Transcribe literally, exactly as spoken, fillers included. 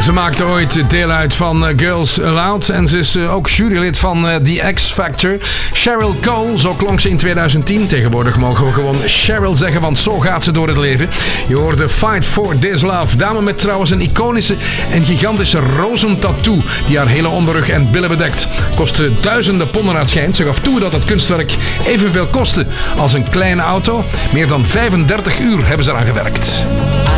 Ze maakte ooit deel uit van Girls Aloud en ze is ook jurylid van The X Factor. Cheryl Cole, zo klonk ze in tweeduizend tien. Tegenwoordig mogen we gewoon Cheryl zeggen, want zo gaat ze door het leven. Je hoorde Fight for This Love. Dame met trouwens een iconische en gigantische rozen tattoo die haar hele onderrug en billen bedekt. Kostte duizenden ponden naar het schijnt. Ze gaf toe dat het kunstwerk evenveel kostte als een kleine auto. Meer dan vijfendertig uur hebben ze eraan gewerkt.